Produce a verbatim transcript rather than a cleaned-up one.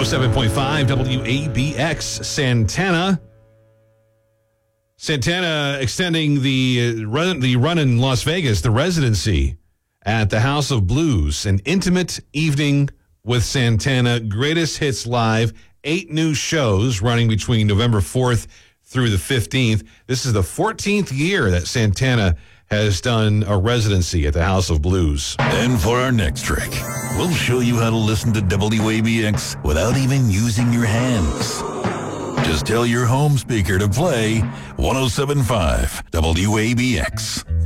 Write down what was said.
seven point five W A B X, Santana. Santana extending the run, the run in Las Vegas, the residency at the House of Blues. An intimate evening with Santana. Greatest Hits Live. Eight new shows running between November fourth through the fifteenth. This is the fourteenth year that Santana has done a residency at the House of Blues. And for our next trick, we'll show you how to listen to W A B X without even using your hands. Just tell your home speaker to play one oh seven point five W A B X.